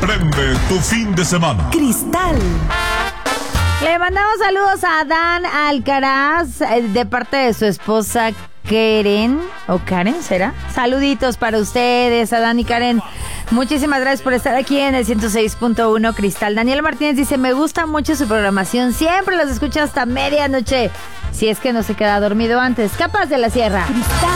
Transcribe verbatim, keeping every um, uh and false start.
Prende tu fin de semana. Cristal. Le mandamos saludos a Dan Alcaraz eh, de parte de su esposa Karen, o Karen, ¿será? Saluditos para ustedes, a Dan y Karen. Muchísimas gracias por estar aquí en el ciento seis punto uno Cristal. Daniel Martínez dice, me gusta mucho su programación, siempre los escucho hasta medianoche, si es que no se queda dormido antes. Capaz de la Sierra. Cristal.